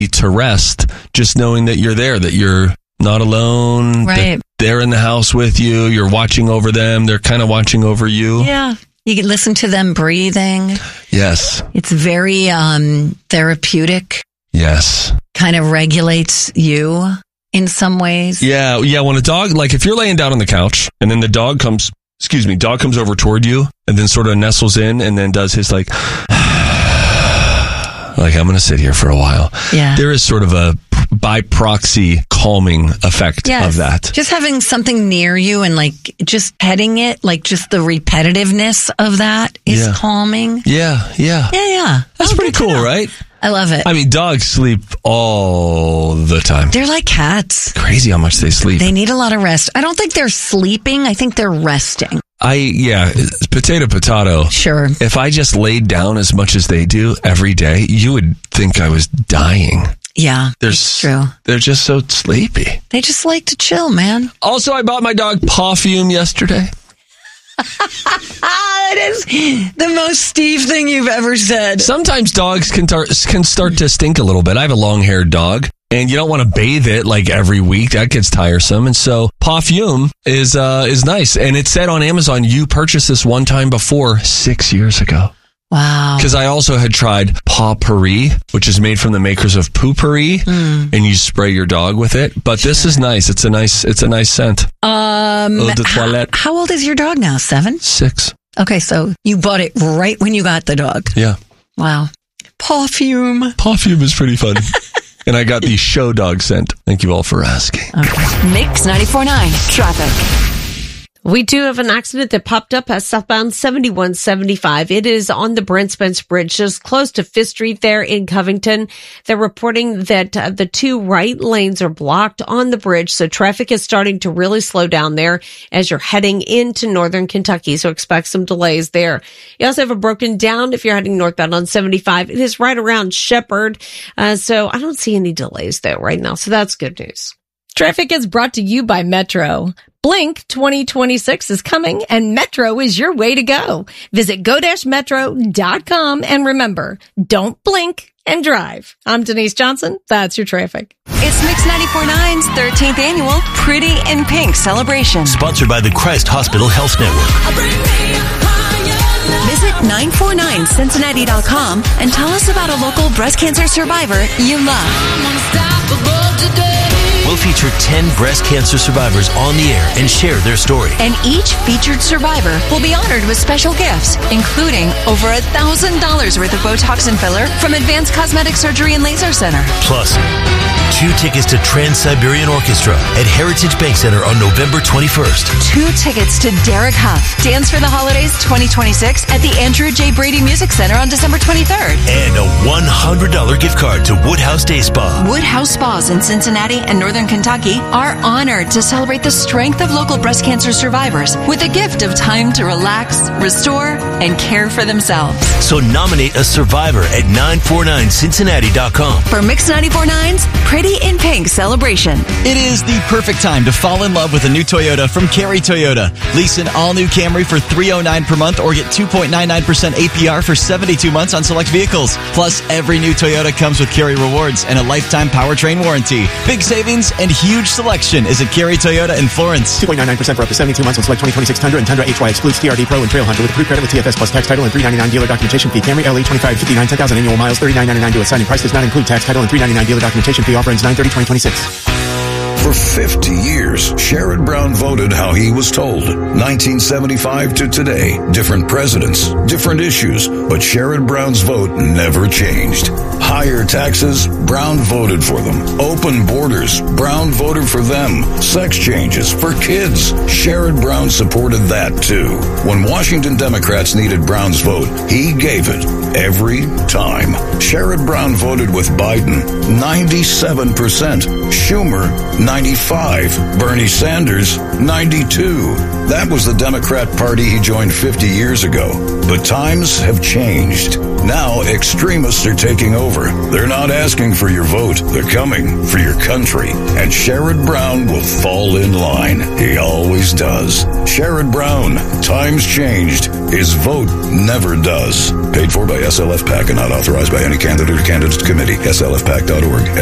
to rest, just knowing that you're there, that you're not alone. Right. That they're in the house with you. You're watching over them. They're kind of watching over you. Yeah. You can listen to them breathing. Yes. It's very therapeutic. Yes. Kind of regulates you in some ways. Yeah. When a dog, like if you're laying down on the couch and then the dog comes over toward you and then sort of nestles in and then does his like I'm going to sit here for a while. Yeah. There is sort of a by proxy calming effect of that. Just having something near you and like just petting it, like just the repetitiveness of that is calming. Yeah. That's pretty cool, right? I love it. I mean, dogs sleep all the time. They're like cats. Crazy how much they sleep. They need a lot of rest. I don't think they're sleeping. I think they're resting. Potato. Sure. If I just laid down as much as they do every day, you would think I was dying. Yeah, it's true. They're just so sleepy. They just like to chill, man. Also, I bought my dog Perfume yesterday. That is the most Steve thing you've ever said. Sometimes dogs can start to stink a little bit. I have a long-haired dog, and you don't want to bathe it like every week. That gets tiresome. And so Perfume is nice. And it said on Amazon, you purchased this one time before 6 years ago. Wow. Because I also had tried Paw Pourri, which is made from the makers of Poo-Pourri, and you spray your dog with it. But this is nice. It's a nice scent. Eau de toilette. How old is your dog now? 7? 6. Okay, so you bought it right when you got the dog. Yeah. Wow. Perfume. Perfume is pretty fun. And I got the show dog scent. Thank you all for asking. Okay. Mix 94.9 traffic. We do have an accident that popped up at southbound 7175. It is on the Brent Spence Bridge, just close to Fifth Street there in Covington. They're reporting that the two right lanes are blocked on the bridge, so traffic is starting to really slow down there as you're heading into northern Kentucky, so expect some delays there. You also have a broken down if you're heading northbound on 75. It is right around Shepherd, so I don't see any delays there right now, so that's good news. Traffic is brought to you by Metro. Blink 2026 is coming and Metro is your way to go. Visit go-metro.com and remember, don't blink and drive. I'm Denise Johnson. That's your traffic. It's Mix 94.9's 13th annual Pretty in Pink celebration. Sponsored by the Christ Hospital Health Network. Visit 949cincinnati.com and tell us about a local breast cancer survivor you love. We'll feature 10 breast cancer survivors on the air and share their story. And each featured survivor will be honored with special gifts, including over $1,000 worth of Botox and filler from Advanced Cosmetic Surgery and Laser Center. Plus, 2 tickets to Trans-Siberian Orchestra at Heritage Bank Center on November 21st. 2 tickets to Derek Huff, Dance for the Holidays 2026 at the Andrew J. Brady Music Center on December 23rd. And a $100 gift card to Woodhouse Day Spa. Woodhouse Spas in Cincinnati and Northern Kentucky are honored to celebrate the strength of local breast cancer survivors with a gift of time to relax, restore, and care for themselves. So nominate a survivor at 949cincinnati.com. For Mix 94.9's Pretty in Pink celebration. It is the perfect time to fall in love with a new Toyota from Carey Toyota. Lease an all-new Camry for $309 per month or get 2.99% APR for 72 months on select vehicles. Plus, every new Toyota comes with Carey Rewards and a lifetime powertrain warranty. Big savings and huge selection is at Carey Toyota in Florence. 2.99% for up to 72 months on select 2026 Tundra and Tundra HY excludes TRD Pro and Trail Hunter with approved credit with TFS plus tax title and $399 dealer documentation fee. Camry LE 2559 10,000 annual miles $39.99 to assigning price does not include tax title and $399 dealer documentation fee. Offer ends 9/30/2026. For 50 years, Sherrod Brown voted how he was told. 1975 to today, different presidents, different issues, but Sherrod Brown's vote never changed. Higher taxes, Brown voted for them. Open borders, Brown voted for them. Sex changes for kids, Sherrod Brown supported that too. When Washington Democrats needed Brown's vote, he gave it every time. Sherrod Brown voted with Biden, 97%. Schumer, 95. Bernie Sanders, 92. That was the Democrat Party he joined 50 years ago. But times have changed. Now extremists are taking over. They're not asking for your vote. They're coming for your country. And Sherrod Brown will fall in line. He always does. Sherrod Brown. Times changed. His vote never does. Paid for by SLF PAC and not authorized by any candidate or candidate committee. SLFPAC.org.